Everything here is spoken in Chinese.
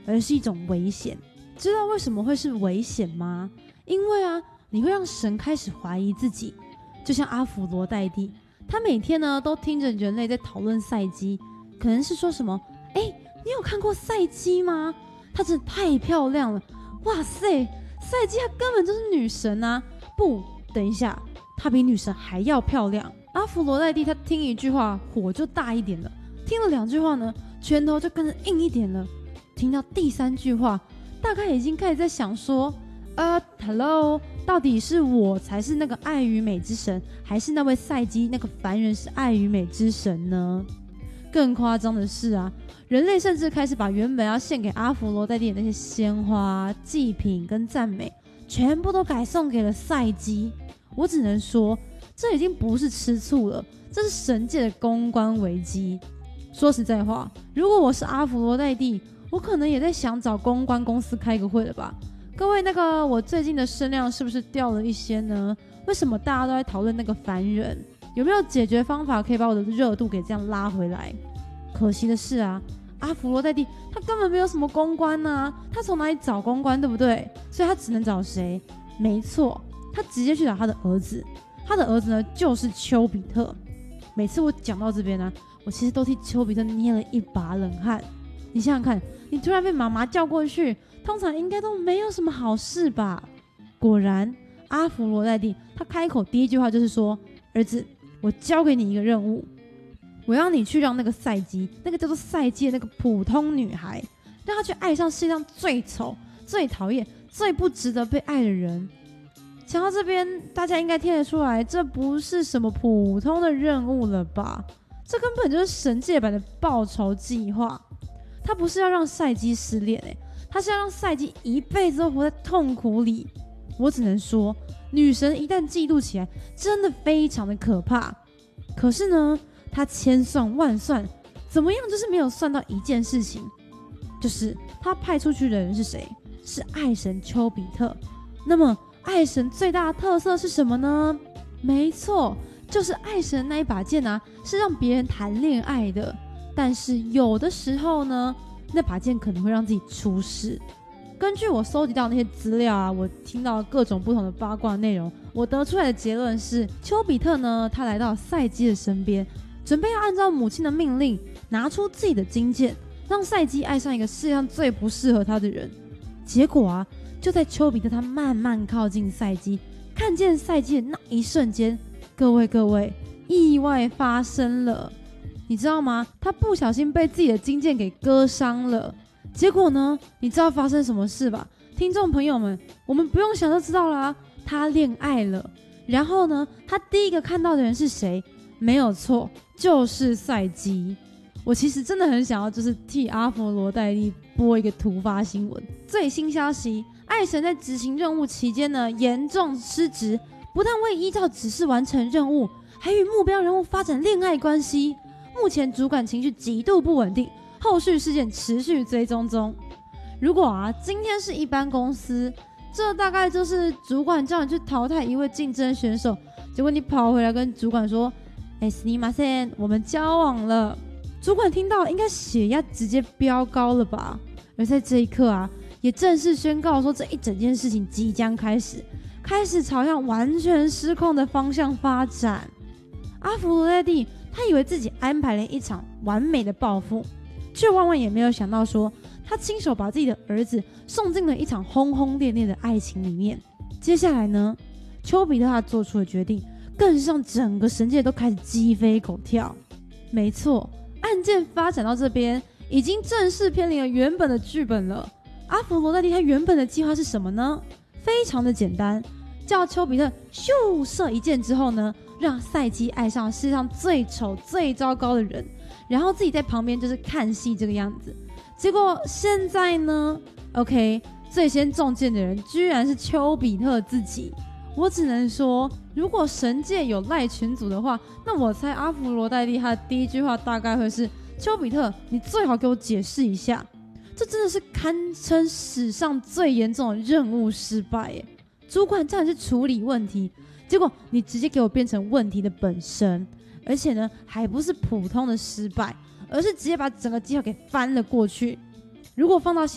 而是一种危险。知道为什么会是危险吗？因为你会让神开始怀疑自己。就像阿弗罗代蒂，他每天呢都听着人类在讨论赛姬，可能是说什么你有看过赛姬吗？她真的太漂亮了，哇塞，赛姬她根本就是女神啊！不，等一下，她比女神还要漂亮。阿弗罗代蒂她听一句话火就大一点了，听了2句话呢拳头就跟着硬一点了，听到第3句话大概已经开始在想说hello， 到底是我才是那个爱与美之神，还是那位赛姬那个凡人是爱与美之神呢？更夸张的是人类甚至开始把原本要献给阿弗罗代蒂的那些鲜花、祭品跟赞美，全部都改送给了赛姬。我只能说，这已经不是吃醋了，这是神界的公关危机。说实在话，如果我是阿弗罗代蒂，我可能也在想找公关公司开个会了吧。各位，我最近的声量是不是掉了一些呢？为什么大家都在讨论那个凡人？有没有解决方法可以把我的热度给这样拉回来？可惜的是阿弗罗代蒂他根本没有什么公关他从哪里找公关，对不对？所以他只能找谁？没错，他直接去找他的儿子。他的儿子呢就是丘比特。每次我讲到这边我其实都替丘比特捏了一把冷汗。你想想看，你突然被妈妈叫过去，通常应该都没有什么好事吧？果然，阿弗罗代蒂他开口第1句话就是说：“儿子，我交给你一个任务，我要你去让那个赛姬，那个叫做赛姬的那个普通女孩，让她去爱上世界上最丑、最讨厌、最不值得被爱的人。”讲到这边，大家应该听得出来，这不是什么普通的任务了吧？这根本就是神界版的报仇计划。他不是要让赛姬失恋他是要让赛姬一辈子都活在痛苦里。我只能说，女神一旦嫉妒起来，真的非常的可怕。可是呢，她千算万算，怎么样就是没有算到一件事情，就是她派出去的人是谁？是爱神丘比特。那么爱神最大的特色是什么呢？没错，就是爱神那一把剑是让别人谈恋爱的。但是有的时候呢，那把剑可能会让自己出事。根据我搜集到那些资料我听到各种不同的八卦内容，我得出来的结论是，丘比特呢，他来到赛姬的身边，准备要按照母亲的命令，拿出自己的金剑，让赛姬爱上一个世界上最不适合他的人。结果就在丘比特他慢慢靠近赛姬，看见赛姬的那一瞬间，各位，意外发生了。你知道吗？他不小心被自己的金剑给割伤了。结果呢，你知道发生什么事吧？听众朋友们，我们不用想就知道啦，他恋爱了。然后呢，他第一个看到的人是谁？没有错，就是赛姬。我其实真的很想要就是替阿弗罗代蒂播一个突发新闻。最新消息，爱神在执行任务期间呢，严重失职，不但未依照指示完成任务，还与目标人物发展恋爱关系。目前主管情绪极度不稳定，后续事件持续追踪中。如果今天是一般公司，这大概就是主管叫你去淘汰一位竞争选手，结果你跑回来跟主管说：“すみません，我们交往了。”主管听到应该血压直接飙高了吧？而在这一刻也正式宣告说这一整件事情即将开始朝向完全失控的方向发展。阿弗罗代蒂他以为自己安排了一场完美的报复，却万万也没有想到说，他亲手把自己的儿子送进了一场轰轰烈烈的爱情里面。接下来呢，丘比特他做出的决定，更是让整个神界都开始鸡飞狗跳。没错，案件发展到这边，已经正式偏离了原本的剧本了。阿弗罗代蒂他原本的计划是什么呢？非常的简单，叫丘比特咻射一箭之后呢，让赛姬爱上世界上最丑最糟糕的人，然后自己在旁边就是看戏这个样子。结果现在呢 ，OK， 最先中箭的人居然是丘比特自己。我只能说，如果神界有赖群组的话，那我猜阿弗罗代蒂他的第一句话大概会是：丘比特，你最好给我解释一下。这真的是堪称史上最严重的任务失败耶！主管叫你去处理问题，结果你直接给我变成问题的本身，而且呢，还不是普通的失败，而是直接把整个计划给翻了过去。如果放到